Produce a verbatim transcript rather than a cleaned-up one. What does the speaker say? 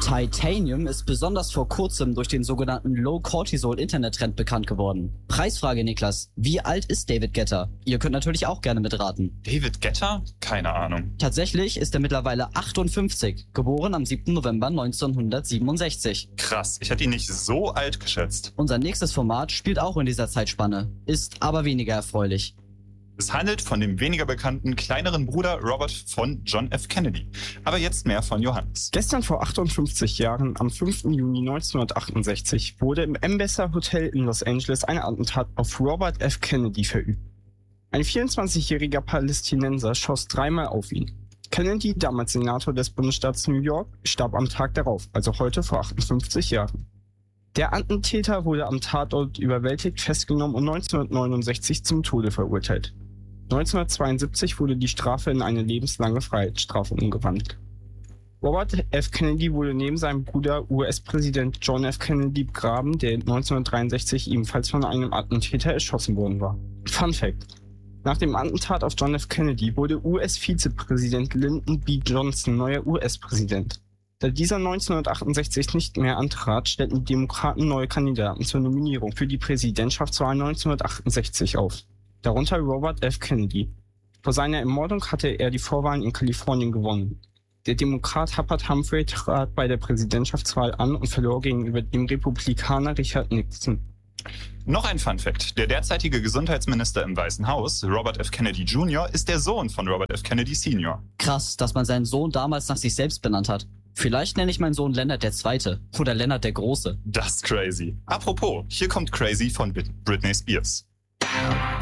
Titanium ist besonders vor kurzem durch den sogenannten Low-Cortisol-Internet-Trend bekannt geworden. Preisfrage, Niklas. Wie alt ist David Guetta? Ihr könnt natürlich auch gerne mitraten. David Guetta? Keine Ahnung. Tatsächlich ist er mittlerweile achtundfünfzig, geboren am siebten November neunzehnhundertsiebenundsechzig. Krass, ich hätte ihn nicht so alt geschätzt. Unser nächstes Format spielt auch in dieser Zeitspanne, ist aber weniger erfreulich. Es handelt von dem weniger bekannten kleineren Bruder Robert von John F. Kennedy. Aber jetzt mehr von Johannes. Gestern vor achtundfünfzig Jahren, am fünften Juni neunzehnhundertachtundsechzig, wurde im Ambassador Hotel in Los Angeles ein Attentat auf Robert F. Kennedy verübt. Ein vierundzwanzigjähriger Palästinenser schoss dreimal auf ihn. Kennedy, damals Senator des Bundesstaats New York, starb am Tag darauf, also heute vor achtundfünfzig Jahren. Der Attentäter wurde am Tatort überwältigt, festgenommen und neunzehnhundertneunundsechzig zum Tode verurteilt. neunzehnhundertzweiundsiebzig wurde die Strafe in eine lebenslange Freiheitsstrafe umgewandelt. Robert F. Kennedy wurde neben seinem Bruder U S-Präsident John F. Kennedy begraben, der neunzehnhundertdreiundsechzig ebenfalls von einem Attentäter erschossen worden war. Fun Fact: Nach dem Attentat auf John F. Kennedy wurde U S-Vizepräsident Lyndon B. Johnson neuer U S-Präsident. Da dieser neunzehnhundertachtundsechzig nicht mehr antrat, stellten die Demokraten neue Kandidaten zur Nominierung für die Präsidentschaftswahl neunzehnhundertachtundsechzig auf. Darunter Robert F. Kennedy. Vor seiner Ermordung hatte er die Vorwahlen in Kalifornien gewonnen. Der Demokrat Hubbard Humphrey trat bei der Präsidentschaftswahl an und verlor gegenüber dem Republikaner Richard Nixon. Noch ein Fun-Fact: Der derzeitige Gesundheitsminister im Weißen Haus, Robert F. Kennedy Junior, ist der Sohn von Robert F. Kennedy Senior Krass, dass man seinen Sohn damals nach sich selbst benannt hat. Vielleicht nenne ich meinen Sohn Lennart der Zweite oder Lennart der Große. Das ist crazy. Apropos, hier kommt Crazy von Britney Spears.